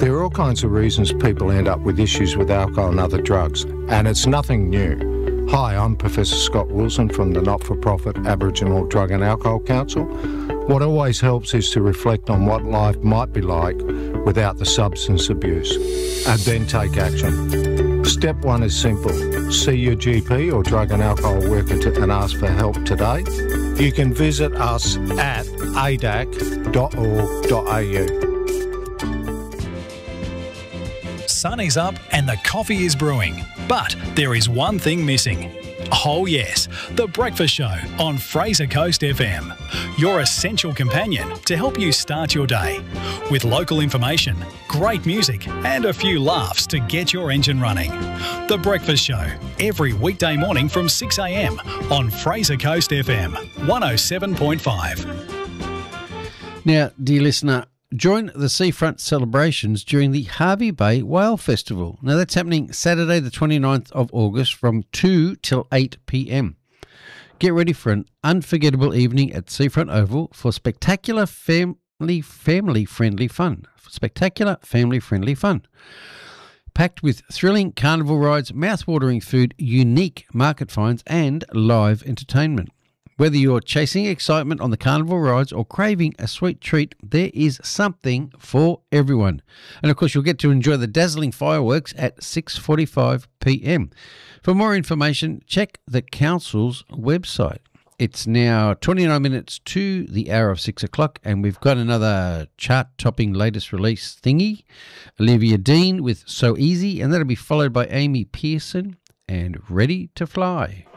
There are all kinds of reasons people end up with issues with alcohol and other drugs, and it's nothing new. Hi, I'm Professor Scott Wilson from the not-for-profit Aboriginal Drug and Alcohol Council. What always helps is to reflect on what life might be like without the substance abuse, and then take action. Step one is simple. See your GP or drug and alcohol worker and ask for help today. You can visit us at adac.org.au. Sun is up and the coffee is brewing, but there is one thing missing. Oh yes, The Breakfast Show on Fraser Coast FM, your essential companion to help you start your day with local information, great music and a few laughs to get your engine running. The Breakfast Show, every weekday morning from 6 a.m. on Fraser Coast FM 107.5. Now, dear listener, join the seafront celebrations during the Hervey Bay Whale Festival. Now, that's happening Saturday the 29th of August from 2 till 8 p.m. Get ready for an unforgettable evening at Seafront Oval for spectacular family-friendly fun. Packed with thrilling carnival rides, mouth-watering food, unique market finds and live entertainment. Whether you're chasing excitement on the carnival rides or craving a sweet treat, there is something for everyone. And of course, you'll get to enjoy the dazzling fireworks at 6:45 p.m. For more information, check the council's website. It's now 29 minutes to the hour of 6 o'clock, and we've got another chart-topping latest release thingy. Olivia Dean with So Easy, and that'll be followed by Amy Pearson and Ready to Fly.